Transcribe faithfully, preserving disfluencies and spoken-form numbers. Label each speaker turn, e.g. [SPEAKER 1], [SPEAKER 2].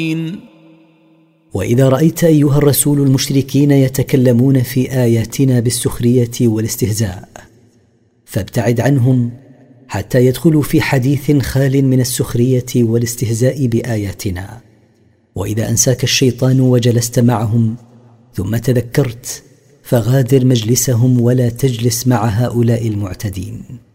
[SPEAKER 1] وإذا رأيت أيها الرسول المشركين يتكلمون في آياتنا بالسخرية والاستهزاء فابتعد عنهم حتى يدخلوا في حديث خال من السخرية والاستهزاء بآياتنا. وإذا أنساك الشيطان وجلست معهم ثم تذكرت فغادر مجلسهم ولا تجلس مع هؤلاء المعتدين.